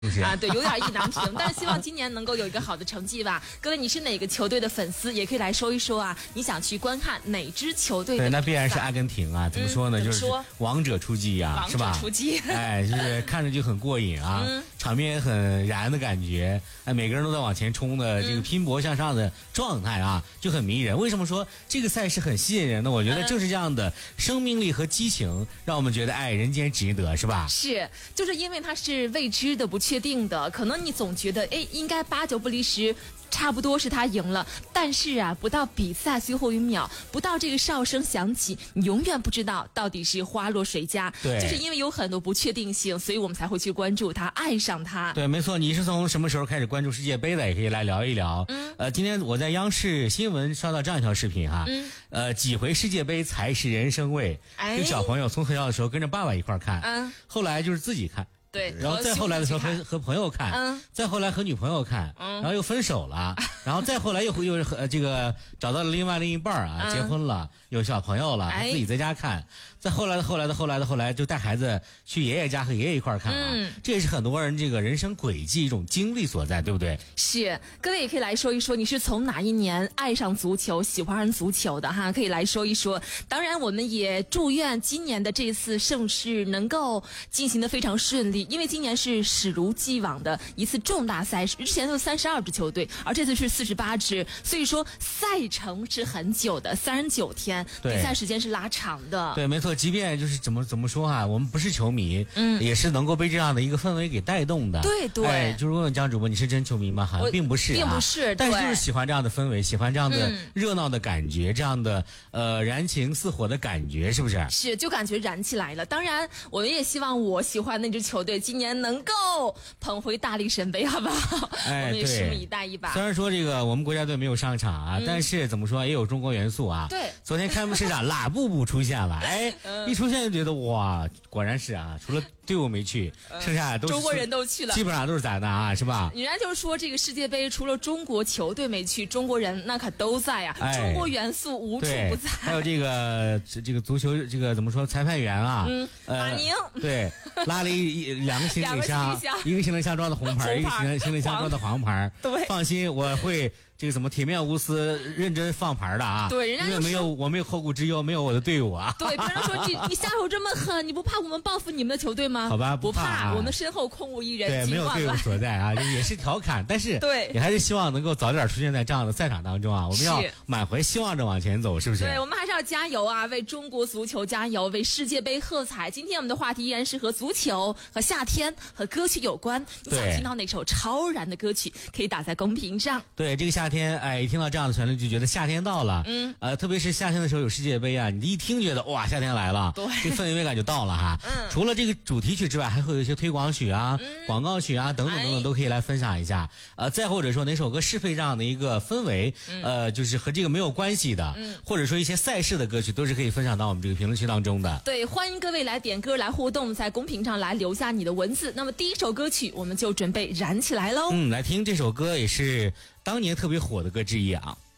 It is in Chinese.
啊，对，有点意难平，但是希望今年能够有一个好的成绩吧。各位，你是哪个球队的粉丝，也可以来说一说啊，你想去观看哪支球队的？ 对，那必然是阿根廷啊，怎么说呢？就是王者出击啊，是吧？ 王者出击， 哎，就是看着就很过瘾啊，场面也很燃的感觉，哎，每个人都在往前冲的这个拼搏向上的状态啊，就很迷人。为什么说这个赛事很吸引人呢？我觉得正是这样的生命力和激情，让我们觉得哎，人间值得，是吧？ 是，就是因为它是未知的、不确定的，可能你总觉得哎，应该8九不离10。差不多是他赢了，但是啊，不到比赛最后1秒，不到这个哨声响起，你永远不知道到底是花落谁家。 对， 就是因为有很多不确定性，所以我们才会去关注他，爱上他。 对，没错。你是从什么时候开始关注世界杯的？也可以来聊一聊。今天我在央视新闻刷到这样一条视频哈。几回世界杯才是人生味。有小朋友从很小的时候跟着爸爸一块看，后来就是自己看。 对， 然后再后来的时候和朋友看，再后来和女朋友看，然后又分手了，然后再后来又和这个找到了另一半啊，结婚了，有小朋友了，自己在家看，再后来就带孩子去爷爷家和爷爷一块看啊，这也是很多人这个人生轨迹一种经历所在，对不对？ 是，各位也可以来说一说你是从哪一年爱上足球、喜欢上足球的哈，可以来说一说。当然，我们也祝愿今年的这次盛事能够进行得非常顺利。因为今年是史如既往的一次重大赛事，之前都32支球队，而这次是48支，所以说赛程是很久的，39天，比赛时间是拉长的。 对，没错，即便就是怎么说哈，我们不是球迷，也是能够被这样的一个氛围给带动的。 对对， 哎，就是问问江主播，你是真球迷吗？好像并不是， 并不是， 但是就是喜欢这样的氛围，喜欢这样的热闹的感觉，这样的燃情似火的感觉，是不是？ 是，就感觉燃起来了。当然，我们也希望我喜欢那支球队今年能够捧回大力神杯，好不好？ 哎， 我们也拭目以待一把。 虽然说这个我们国家队没有上场啊，但是怎么说也有中国元素啊。 对， 昨天开幕式上拉布布出现了，哎，一出现就觉得哇，果然是啊，除了队伍没去，剩下都是中国人都去了， 基本上都是咱的啊，是吧？ 人家就是说这个世界杯除了中国球队没去，中国人那可都在啊，中国元素无处不在。 还有这个足球这个怎么说，裁判员啊， 马宁对，拉了两个行李箱，一个行李箱装的红牌，一个行李箱装的黄牌。 对， 放心，我会这个怎么铁面无私、认真放牌的啊。 对，人家因为我没有后顾之忧，没有我的队伍啊。 对，别人说你下手这么狠，你不怕我们报复你们的球队吗？ 好吧， 不怕， 我们身后空无一人。 对，没有队伍所在啊，也是调侃，但是对， 也还是希望能够早点出现在这样的赛场当中啊。我们要满怀希望着往前走，是不是？ 对，我们还是要加油啊，为中国足球加油，为世界杯喝彩。今天我们的话题依然是和足球、和夏天、和歌曲有关。你想听到哪首超燃的歌曲，可以打在公屏上。 对，这个夏天，哎，一听到这样的旋律就觉得夏天到了。特别是夏天的时候有世界杯啊，你一听觉得哇，夏天来了， 对， 这氛围感就到了哈。除了这个主题曲之外，还会有一些推广曲啊、广告曲啊等等都可以来分享一下。再或者说哪首歌适配这样的一个氛围，就是和这个没有关系的，或者说一些赛事的歌曲，都是可以分享到我们这个评论区当中的。 对，欢迎各位来点歌来互动，在公屏上来留下你的文字。那么第一首歌曲我们就准备燃起来喽。 来听这首歌，也是当年特别火的歌之一啊。